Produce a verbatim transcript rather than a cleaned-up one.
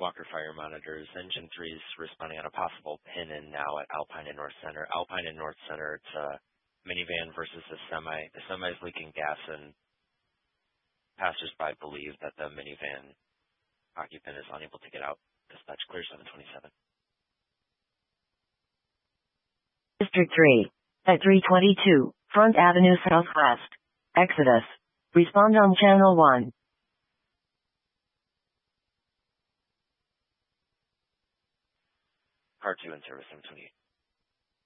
Walker Fire Monitors. Engine three is responding on a possible pin-in now at Alpine and North Center. Alpine and North Center, it's a minivan versus a semi. The semi is leaking gas, and passersby believe that the minivan occupant is unable to get out. Dispatch clear seven twenty-seven. District three. At three twenty-two, Front Avenue Southwest. Exodus. Respond on Channel one. Car two in service, seven twenty-eight.